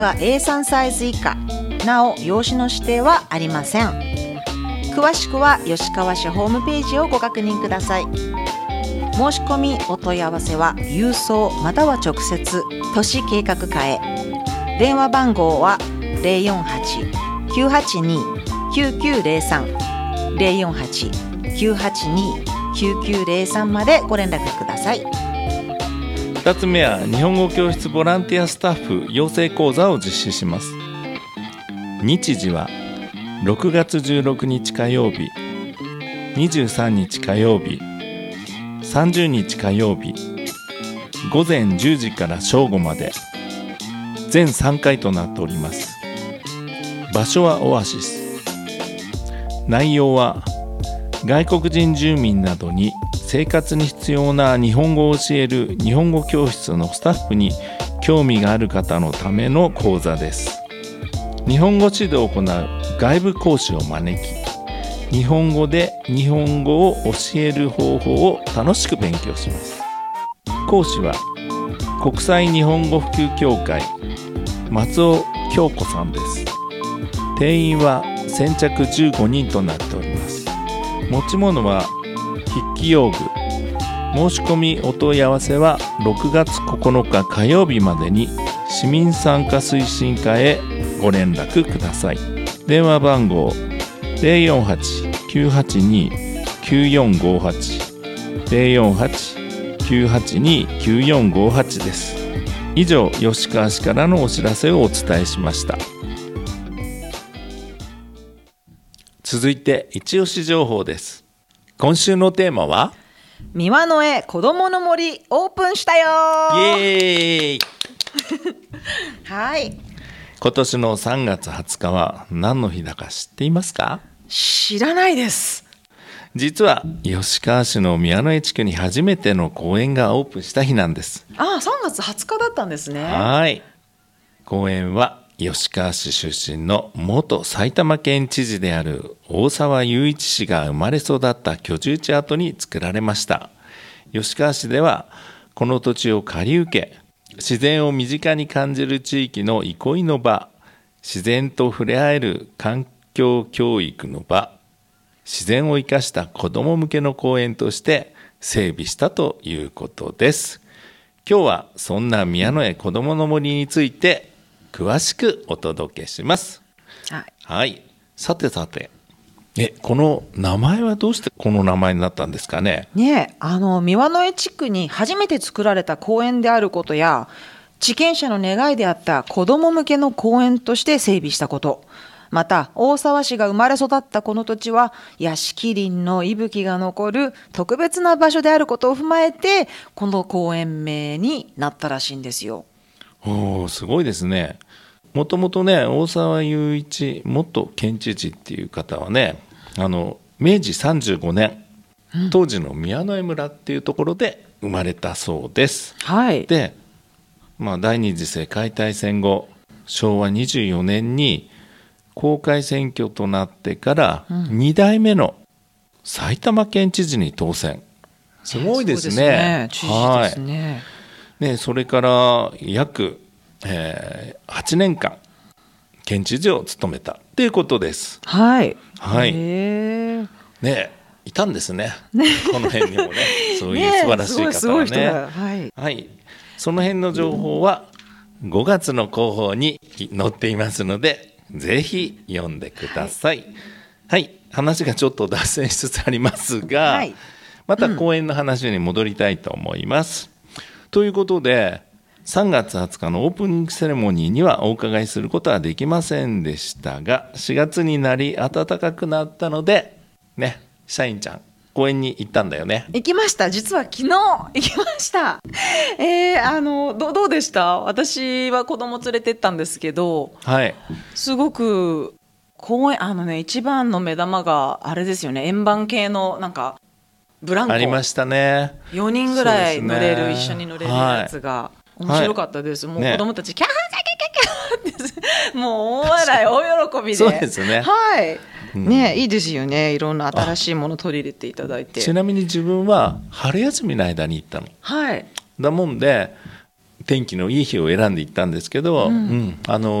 が A3 サイズ以下、なお用紙の指定はありません。詳しくは吉川市ホームページをご確認ください。申し込みお問い合わせは郵送または直接都市計画課へ。電話番号は 048-982-9903 048-982-9903 までご連絡ください。 2つ目は日本語教室ボランティアスタッフ養成講座を実施します。日時は6月16日火曜日、23日火曜日、30日火曜日、午前10時から正午まで、全3回となっております。場所はオアシス。内容は外国人住民などに生活に必要な日本語を教える日本語教室のスタッフに興味がある方のための講座です。日本語指導を行う外部講師を招き、日本語で日本語を教える方法を楽しく勉強します。講師は国際日本語普及協会松尾京子さんです。定員は先着15人となっております。持ち物は筆記用具。申し込みお問い合わせは6月9日火曜日までに市民参加推進課へご連絡ください。電話番号 048-982-9458 048-982-9458 です。以上、吉川市からのお知らせをお伝えしました。続いて一押し情報です。今週のテーマは三輪の絵子どもの森オープンしたよイエーイはい、 今年の3月20日は何の日だか知っていますか？ 知らないです。 実は吉川市の宮の江地区に初めての公園がオープンした日なんです。 ああ、3月20日だったんですね。 はい。公園は吉川市出身の元埼玉県知事である大沢雄一氏が生まれ育った居住地跡に作られました。吉川市ではこの土地を借り受け、自然を身近に感じる地域の憩いの場、自然と触れ合える環境教育の場、自然を生かした子ども向けの公園として整備したということです。今日はそんな宮の江こどもの森について詳しくお届けします。 はい。 はい。さて、この名前はどうしてこの名前になったんですかね？ ねえ、三輪の江地区に初めて作られた公園であることや、地権者の願いであった子ども向けの公園として整備したこと、また大沢市が生まれ育ったこの土地は屋敷林の息吹が残る特別な場所であることを踏まえて、この公園名になったらしいんですよ。 おー、すごいですね。もともとね、大沢雄一元県知事っていう方はね、明治35年、当時の宮の江村っていうところで生まれたそうです。 はい。 で、第二次世界大戦後、昭和24年に公開選挙となってから2代目の埼玉県知事に当選。すごいですね。 知事ですね。 ね、それから約、8年間県知事を務めたということです。 はい。 はい。 ね、 いたんですね。この辺にもね、そういう素晴らしい方がね。 すごい人だ。はい。 はい。その辺の情報は5月の広報に載っていますので、ぜひ読んでください。はい。話がちょっと脱線しつつありますが、はい、また公演の話に戻りたいと思います。ということで、3月20日のオープニングセレモニーにはお伺いすることはできませんでしたが、4月になり暖かくなったので、ね、社員ちゃん、公園に行ったんだよね。 行きました。実は昨日行きました。どうでした？私は子供連れてったんですけど、 はい。 すごく公園、一番の目玉があれですよね。円盤系のなんかブランコありましたね。 4人ぐらい乗れる、一緒に乗れるやつが面白かったです。もう子供たちキャーキャーキャーキャーってもう大笑い大喜びで。 そうですね。 はい。ね、いいですよね。いろんな新しいもの取り入れていただいて。 ちなみに自分は春休みの間に行ったの。 はい。 だもんで天気のいい日を選んで行ったんですけど、